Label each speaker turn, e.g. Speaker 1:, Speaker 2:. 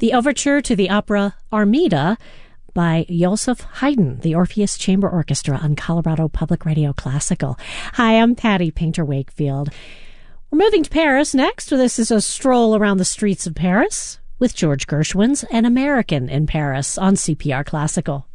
Speaker 1: the overture to the opera Armida by Joseph Haydn, the Orpheus Chamber Orchestra on Colorado Public Radio Classical. Hi, I'm Patty Painter Wakefield. We're moving to Paris next. This is a stroll around the streets of Paris with George Gershwin's An American in Paris on CPR Classical.